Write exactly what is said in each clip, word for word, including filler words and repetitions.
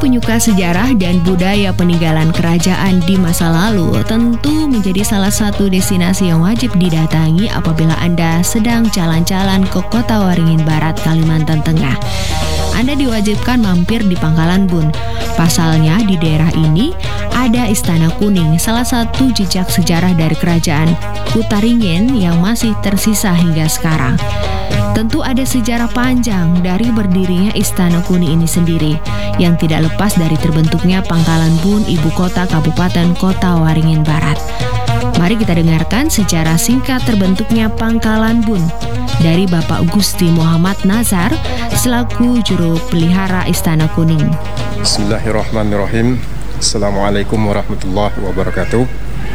penyuka sejarah dan budaya peninggalan kerajaan di masa lalu tentu menjadi salah satu destinasi yang wajib didatangi apabila Anda sedang jalan-jalan ke Kota Waringin Barat, Kalimantan Tengah. Anda diwajibkan mampir di Pangkalan Bun. Pasalnya di daerah ini ada Istana Kuning, salah satu jejak sejarah dari kerajaan Kutaringin yang masih tersisa hingga sekarang. Tentu ada sejarah panjang dari berdirinya Istana Kuning ini sendiri, yang tidak lepas dari terbentuknya Pangkalan Bun, ibu kota Kabupaten Kota Waringin Barat. Mari kita dengarkan sejarah singkat terbentuknya Pangkalan Bun dari Bapak Gusti Muhammad Nazar selaku juru pelihara Istana Kuning. Bismillahirrahmanirrahim. Assalamualaikum warahmatullahi wabarakatuh.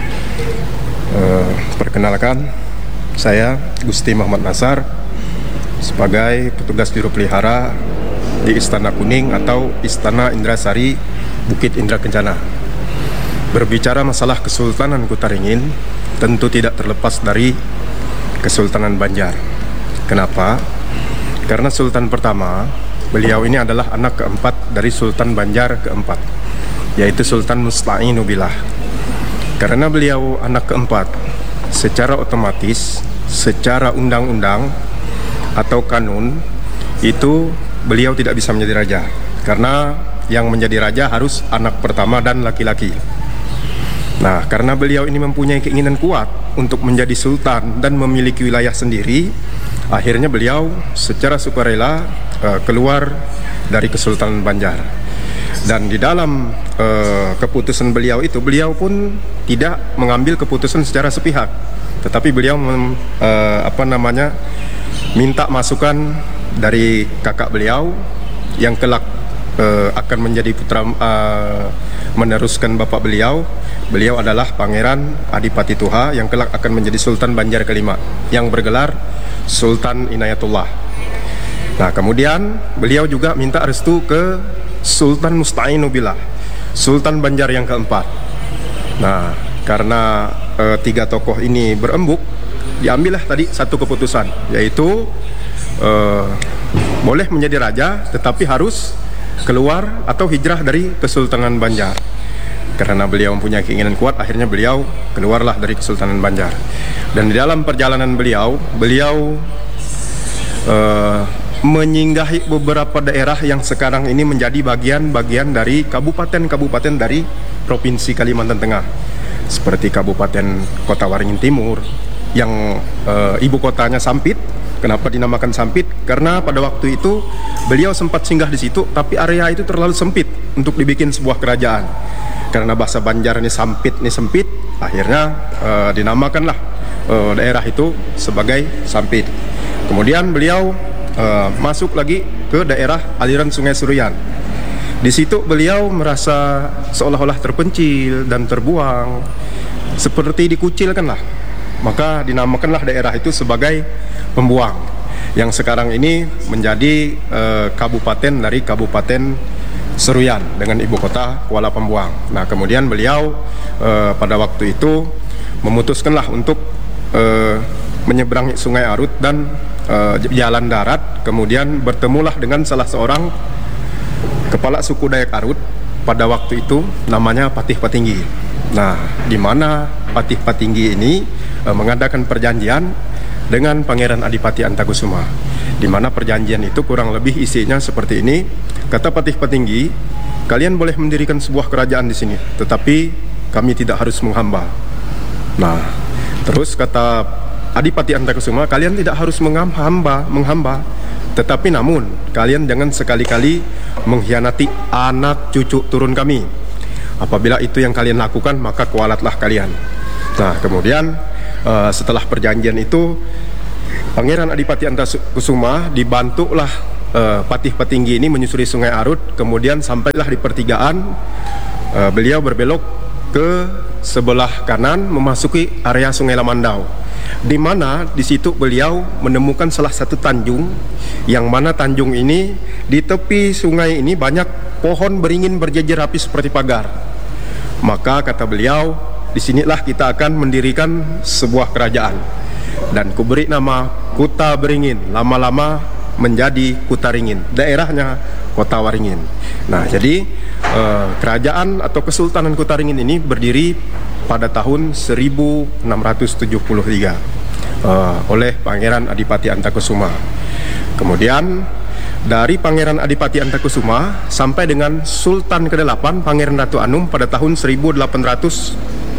uh, Perkenalkan, saya Gusti Muhammad Nazar sebagai petugas juru pelihara di Istana Kuning atau Istana Indrasari Bukit Indra Kencana. Berbicara masalah Kesultanan Kutaringin tentu tidak terlepas dari Kesultanan Banjar. Kenapa? Karena Sultan pertama, beliau ini adalah anak keempat dari Sultan Banjar keempat, yaitu Sultan Musta'inu Billah. Karena beliau anak keempat, secara otomatis, secara undang-undang atau kanun, itu beliau tidak bisa menjadi raja. Karena yang menjadi raja harus anak pertama dan laki-laki. Nah, karena beliau ini mempunyai keinginan kuat untuk menjadi sultan dan memiliki wilayah sendiri, akhirnya beliau secara sukarela uh, keluar dari Kesultanan Banjar. Dan di dalam uh, keputusan beliau itu, beliau pun tidak mengambil keputusan secara sepihak, tetapi beliau mem, uh, apa namanya minta masukan dari kakak beliau yang kelak uh, akan menjadi putra uh, meneruskan bapak beliau. Beliau adalah Pangeran Adipati Tuha yang kelak akan menjadi Sultan Banjar kelima yang bergelar Sultan Inayatullah. Nah, kemudian beliau juga minta restu ke Sultan Musta'inu Billah, Sultan Banjar yang keempat. Nah, karena e, tiga tokoh ini berembuk, diambillah tadi satu keputusan, yaitu e, boleh menjadi raja tetapi harus keluar atau hijrah dari Kesultanan Banjar. Karena beliau mempunyai keinginan kuat, akhirnya beliau keluarlah dari Kesultanan Banjar. Dan di dalam perjalanan beliau, beliau uh, menyinggahi beberapa daerah yang sekarang ini menjadi bagian-bagian dari kabupaten-kabupaten dari Provinsi Kalimantan Tengah. Seperti Kabupaten Kota Waringin Timur, yang uh, ibu kotanya Sampit. Kenapa dinamakan Sampit? Karena pada waktu itu beliau sempat singgah di situ, tapi area itu terlalu sempit untuk dibikin sebuah kerajaan. Karena bahasa Banjar ini Sampit, ini sempit, akhirnya uh, dinamakanlah uh, daerah itu sebagai Sampit. Kemudian beliau uh, masuk lagi ke daerah aliran Sungai Suruyan. Di situ beliau merasa seolah-olah terpencil dan terbuang, seperti dikucilkan lah. Maka dinamakanlah daerah itu sebagai Pembuang, yang sekarang ini menjadi uh, kabupaten dari Kabupaten Seruyan dengan ibu kota Kuala Pembuang. Nah, kemudian beliau uh, pada waktu itu memutuskanlah untuk uh, menyeberangi Sungai Arut dan uh, jalan darat. Kemudian bertemulah dengan salah seorang kepala suku Dayak Arut pada waktu itu, namanya Patih Patinggi. Nah, di mana Patih Patinggi ini uh, mengadakan perjanjian dengan Pangeran Adipati Antakusuma, di mana perjanjian itu kurang lebih isinya seperti ini. Kata Patih Patinggi, kalian boleh mendirikan sebuah kerajaan di sini, tetapi kami tidak harus menghamba. Nah, terus kata Adipati Antakusuma, kalian tidak harus menghamba, menghamba, tetapi namun kalian jangan sekali-kali mengkhianati anak cucu turun kami. Apabila itu yang kalian lakukan, maka kualatlah kalian. Nah, kemudian uh, setelah perjanjian itu, Pangeran Adipati Antakusuma dibantulah Uh, Patih Patinggi ini menyusuri Sungai Arut. Kemudian sampailah di pertigaan, uh, beliau berbelok ke sebelah kanan memasuki area Sungai Lamandau, di mana di situ beliau menemukan salah satu tanjung, yang mana tanjung ini di tepi sungai ini banyak pohon beringin berjejer rapi seperti pagar. Maka kata beliau, disinilah kita akan mendirikan sebuah kerajaan, dan kuberi nama Kuta Beringin. Lama-lama menjadi Kutaringin. Daerahnya Kota Waringin. Nah, jadi eh, kerajaan atau Kesultanan Kota Waringin ini berdiri pada tahun seribu enam ratus tujuh puluh tiga eh, oleh Pangeran Adipati Antakusuma. Kemudian dari Pangeran Adipati Antakusuma sampai dengan Sultan kedelapan Pangeran Ratu Anum pada tahun seribu delapan ratus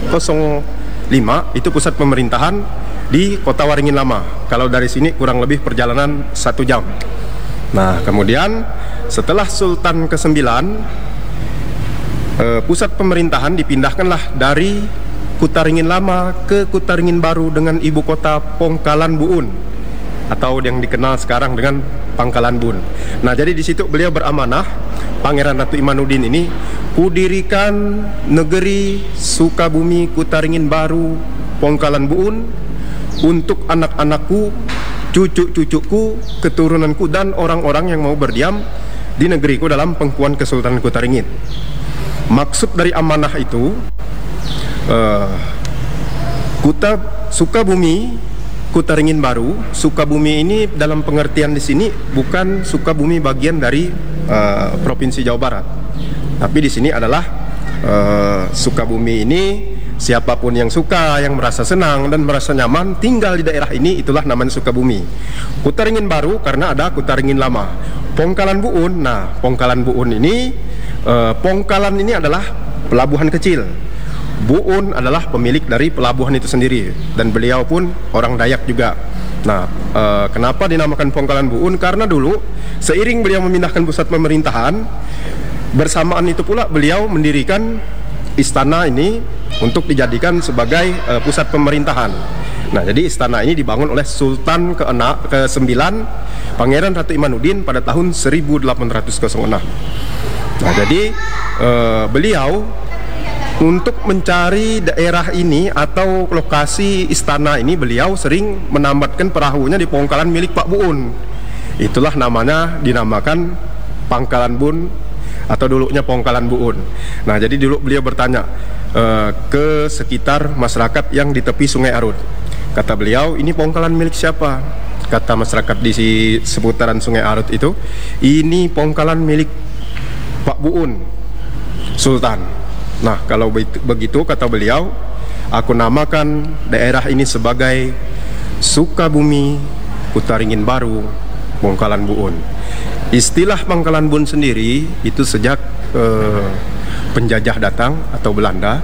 lima itu pusat pemerintahan di Kota Waringin Lama. Kalau dari sini kurang lebih perjalanan satu jam. Nah, kemudian setelah Sultan kesembilan, eh, pusat pemerintahan dipindahkanlah dari Kutaringin Lama ke Kutaringin Baru dengan ibu kota Pongkalan Buun atau yang dikenal sekarang dengan Pangkalan Bun. Nah, jadi di situ beliau beramanah, Pangeran Ratu Imanuddin ini, kudirikan negeri Sukabumi Kutaringin Baru Pongkalan Buun untuk anak-anakku, cucu-cucuku, keturunanku, dan orang-orang yang mau berdiam di negeriku dalam pengkuan Kesultanan Kutaringin. Maksud dari amanah itu, uh, Kuta Sukabumi Kutaringin Baru, Sukabumi ini dalam pengertian di sini bukan Sukabumi bagian dari uh, Provinsi Jawa Barat, tapi di sini adalah uh, Sukabumi ini siapapun yang suka, yang merasa senang dan merasa nyaman tinggal di daerah ini, itulah namanya Sukabumi. Kutaringin Baru karena ada Kutaringin Lama. Pongkalan Buun, nah Pongkalan Buun ini, uh, Pongkalan ini adalah pelabuhan kecil. Buun adalah pemilik dari pelabuhan itu sendiri, dan beliau pun orang Dayak juga. Nah, e, kenapa dinamakan Pongkalan Buun? Karena dulu seiring beliau memindahkan pusat pemerintahan, bersamaan itu pula beliau mendirikan istana ini untuk dijadikan sebagai e, pusat pemerintahan. Nah, jadi istana ini dibangun oleh Sultan keenam, kesembilan Pangeran Ratu Imanuddin pada tahun seribu delapan ratus enam. Nah, jadi e, beliau untuk mencari daerah ini atau lokasi istana ini, beliau sering menambatkan perahunya di Pongkalan milik Pak Buun. Itulah namanya dinamakan Pangkalan Bun atau dulunya Pongkalan Buun. Nah, jadi dulu beliau bertanya uh, ke sekitar masyarakat yang di tepi Sungai Arut. Kata beliau, ini Pongkalan milik siapa? Kata masyarakat di seputaran Sungai Arut itu, ini Pongkalan milik Pak Buun, Sultan. Nah, kalau begitu kata beliau, aku namakan daerah ini sebagai Sukabumi Kutaringin Baru Pongkalan Buun. Istilah Pangkalan Bun sendiri itu sejak eh, penjajah datang atau Belanda,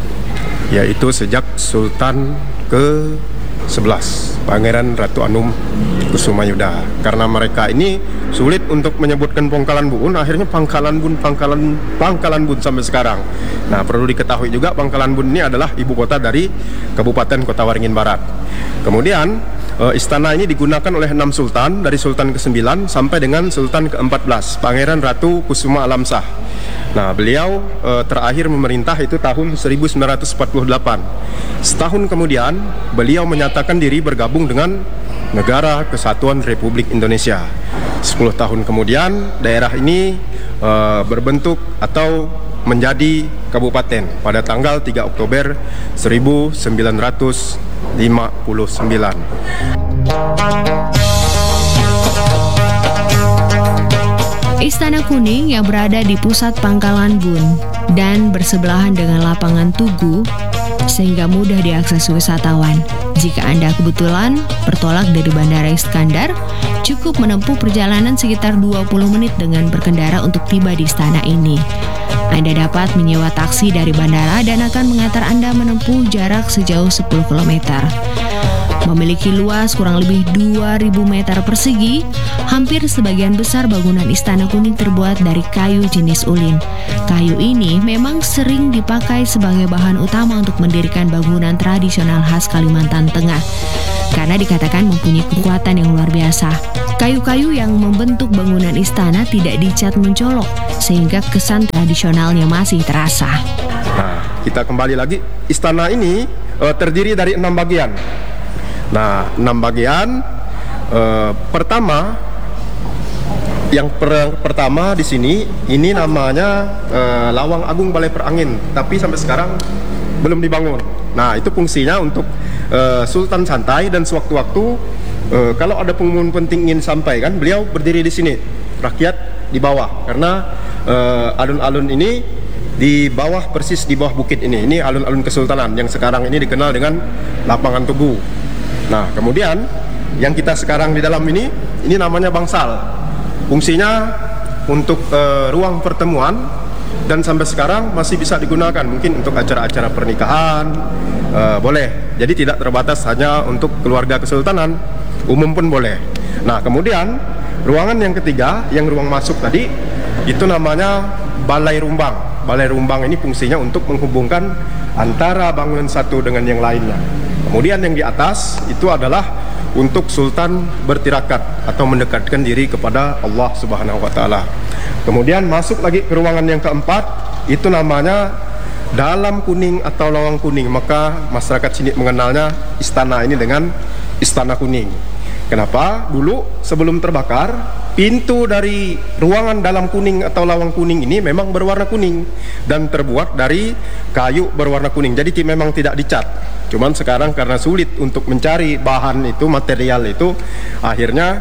yaitu sejak Sultan ke sebelas Pangeran Ratu Anum Kusumayuda. Karena mereka ini sulit untuk menyebutkan Pongkalan Buun, akhirnya Pangkalan Bun, Pangkalan Pangkalan Bun sampai sekarang. Nah, perlu diketahui juga Pangkalan Bun ini adalah ibu kota dari Kabupaten Kota Waringin Barat. Kemudian e, istana ini digunakan oleh enam sultan dari Sultan kesembilan sampai dengan Sultan keempat belas Pangeran Ratu Kusuma Alamsah. Nah, beliau e, terakhir memerintah itu tahun seribu sembilan ratus empat puluh delapan. Setahun kemudian beliau menyatakan diri bergabung dengan Negara Kesatuan Republik Indonesia. Sepuluh tahun kemudian daerah ini e, berbentuk atau menjadi kabupaten pada tanggal tiga Oktober seribu sembilan ratus lima puluh sembilan. Istana Kuning yang berada di pusat Pangkalan Bun dan bersebelahan dengan lapangan Tugu sehingga mudah diakses wisatawan. Jika Anda kebetulan bertolak dari Bandara Iskandar, cukup menempuh perjalanan sekitar dua puluh menit dengan berkendara untuk tiba di istana ini. Anda dapat menyewa taksi dari bandara dan akan mengantar Anda menempuh jarak sejauh sepuluh kilometer. Memiliki luas kurang lebih dua ribu meter persegi, hampir sebagian besar bangunan Istana Kuning terbuat dari kayu jenis ulin. Kayu ini memang sering dipakai sebagai bahan utama untuk mendirikan bangunan tradisional khas Kalimantan Tengah, karena dikatakan mempunyai kekuatan yang luar biasa. Kayu-kayu yang membentuk bangunan istana tidak dicat mencolok, sehingga kesan tradisionalnya masih terasa. Nah, kita kembali lagi. Istana ini uh, terdiri dari enam bagian. Nah, enam bagian. Uh, pertama, yang per pertama di sini ini namanya uh, Lawang Agung Balai Perangin, tapi sampai sekarang belum dibangun. Nah, itu fungsinya untuk uh, Sultan santai dan sewaktu-waktu uh, kalau ada pengumuman penting ingin sampaikan, beliau berdiri di sini. Rakyat di bawah, karena uh, alun-alun ini di bawah, persis di bawah bukit ini. Ini alun-alun Kesultanan yang sekarang ini dikenal dengan Lapangan Tugu. Nah, kemudian yang kita sekarang di dalam ini, ini namanya bangsal. Fungsinya untuk uh, ruang pertemuan, dan sampai sekarang masih bisa digunakan mungkin untuk acara-acara pernikahan, uh, boleh. Jadi tidak terbatas hanya untuk keluarga kesultanan, umum pun boleh. Nah, kemudian ruangan yang ketiga, yang ruang masuk tadi, itu namanya Balai Rumbang. Balai Rumbang ini fungsinya untuk menghubungkan antara bangunan satu dengan yang lainnya. Kemudian yang di atas itu adalah untuk sultan bertirakat atau mendekatkan diri kepada Allah Subhanahu wa taala. Kemudian masuk lagi ke ruangan yang keempat, itu namanya Dalam Kuning atau Lawang Kuning. Maka masyarakat sini mengenalnya istana ini dengan Istana Kuning. Kenapa? Dulu sebelum terbakar, pintu dari ruangan Dalam Kuning atau Lawang Kuning ini memang berwarna kuning dan terbuat dari kayu berwarna kuning. Jadi memang tidak dicat. Cuman sekarang karena sulit untuk mencari bahan itu, material itu, akhirnya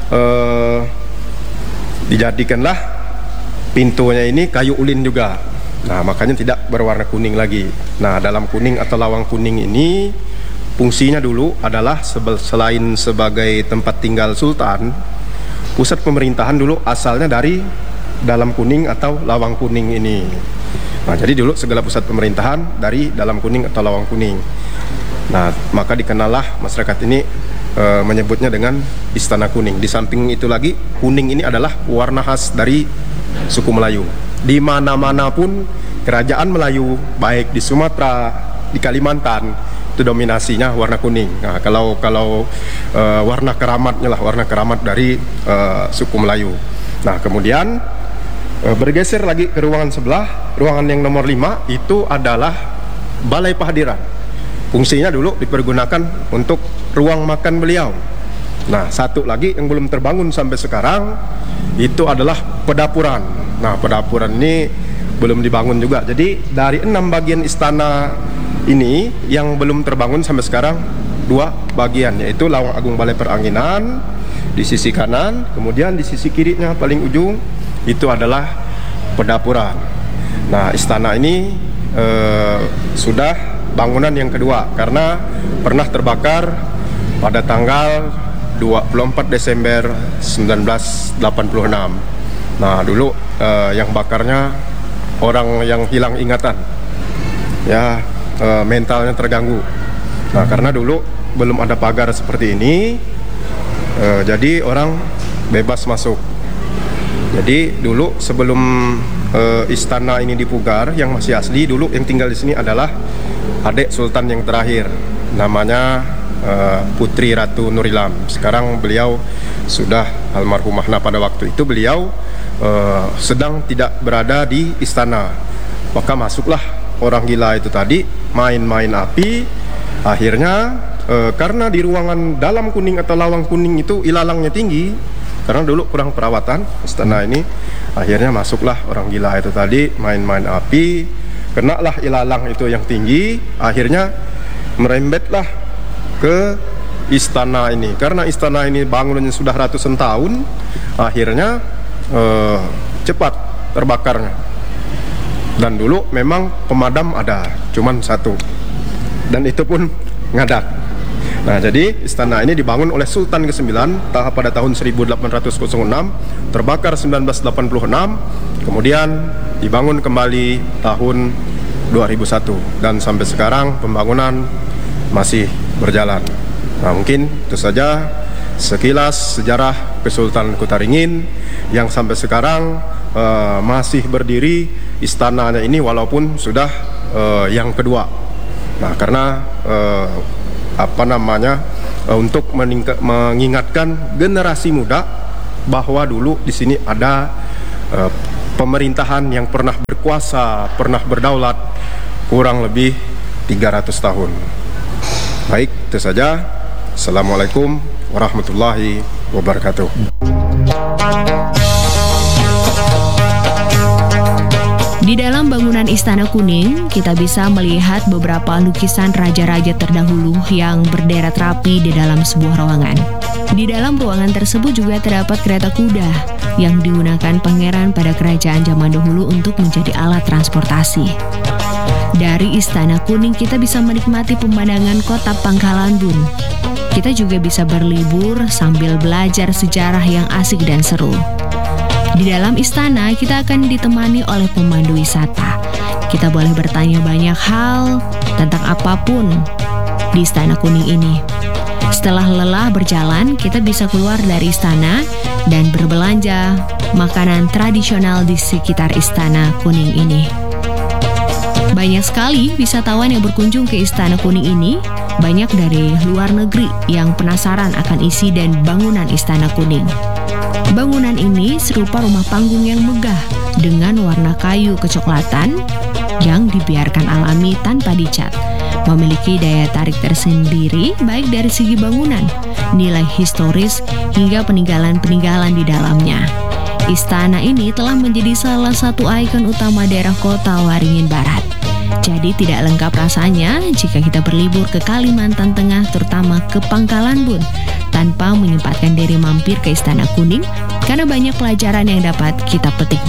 eh, dijadikanlah pintunya ini kayu ulin juga. Nah, makanya tidak berwarna kuning lagi. Nah, Dalam Kuning atau Lawang Kuning ini fungsinya dulu adalah selain sebagai tempat tinggal sultan, pusat pemerintahan dulu asalnya dari Dalam Kuning atau Lawang Kuning ini. Nah, jadi dulu segala pusat pemerintahan dari Dalam Kuning atau Lawang Kuning. Nah, maka dikenallah masyarakat ini e, menyebutnya dengan Istana Kuning. Di samping itu lagi, kuning ini adalah warna khas dari suku Melayu. Di mana-mana pun kerajaan Melayu, baik di Sumatera, di Kalimantan, itu dominasinya warna kuning. Nah, kalau kalau e, warna keramatnya lah, warna keramat dari e, suku Melayu. Nah, kemudian e, bergeser lagi ke ruangan sebelah, ruangan yang nomor lima itu adalah Balai Pahadiran. Fungsinya dulu dipergunakan untuk ruang makan beliau. Nah, satu lagi yang belum terbangun sampai sekarang itu adalah pedapuran. Nah, pedapuran ini belum dibangun juga. Jadi dari enam bagian istana ini yang belum terbangun sampai sekarang dua bagian, yaitu Lawang Agung Balai Peranginan di sisi kanan, kemudian di sisi kirinya paling ujung itu adalah pedapuran. Nah, istana ini eh, sudah bangunan yang kedua karena pernah terbakar pada tanggal dua puluh empat Desember seribu sembilan ratus delapan puluh enam. Nah, dulu eh, yang bakarnya orang yang hilang ingatan, ya, eh, mentalnya terganggu. Nah, karena dulu belum ada pagar seperti ini, eh, jadi orang bebas masuk. Jadi dulu sebelum uh, istana ini dipugar, yang masih asli dulu yang tinggal di sini adalah adik sultan yang terakhir, namanya uh, Putri Ratu Nurilam. Sekarang beliau sudah almarhumah. Nah, pada waktu itu beliau uh, sedang tidak berada di istana. Maka masuklah orang gila itu tadi, main-main api. Akhirnya uh, karena di ruangan Dalam Kuning atau Lawang Kuning itu ilalangnya tinggi, karena dulu kurang perawatan istana ini, akhirnya masuklah orang gila itu tadi, main-main api, kenalah ilalang itu yang tinggi, akhirnya merembetlah ke istana ini. Karena istana ini bangunannya sudah ratusan tahun, akhirnya eh, cepat terbakarnya. Dan dulu memang pemadam ada, cuman satu, dan itu pun ngadat. Nah, jadi istana ini dibangun oleh Sultan kesembilan tahap pada tahun seribu delapan ratus enam, terbakar seribu sembilan ratus delapan puluh enam, kemudian dibangun kembali tahun dua ribu satu, dan sampai sekarang pembangunan masih berjalan. Nah, mungkin itu saja sekilas sejarah Kesultanan Kutaringin yang sampai sekarang uh, masih berdiri istananya ini, walaupun sudah uh, yang kedua. Nah, karena uh, apa namanya uh, untuk meningkat, mengingatkan generasi muda bahwa dulu di sini ada uh, pemerintahan yang pernah berkuasa, pernah berdaulat kurang lebih tiga ratus tahun. Baik, itu saja. Assalamualaikum warahmatullahi wabarakatuh. Di dalam bangunan Istana Kuning, kita bisa melihat beberapa lukisan raja-raja terdahulu yang berderet rapi di dalam sebuah ruangan. Di dalam ruangan tersebut juga terdapat kereta kuda yang digunakan pangeran pada kerajaan zaman dahulu untuk menjadi alat transportasi. Dari Istana Kuning kita bisa menikmati pemandangan kota Pangkalan Bun. Kita juga bisa berlibur sambil belajar sejarah yang asik dan seru. Di dalam istana kita akan ditemani oleh pemandu wisata. Kita boleh bertanya banyak hal tentang apapun di Istana Kuning ini. Setelah lelah berjalan, kita bisa keluar dari istana dan berbelanja makanan tradisional di sekitar Istana Kuning ini. Banyak sekali wisatawan yang berkunjung ke Istana Kuning ini, banyak dari luar negeri yang penasaran akan isi dan bangunan Istana Kuning. Bangunan ini serupa rumah panggung yang megah dengan warna kayu kecoklatan yang dibiarkan alami tanpa dicat. Memiliki daya tarik tersendiri baik dari segi bangunan, nilai historis, hingga peninggalan-peninggalan di dalamnya. Istana ini telah menjadi salah satu ikon utama daerah kota Waringin Barat. Jadi tidak lengkap rasanya jika kita berlibur ke Kalimantan Tengah, terutama ke Pangkalan Bun, tanpa menyempatkan diri mampir ke Istana Kuning, karena banyak pelajaran yang dapat kita petik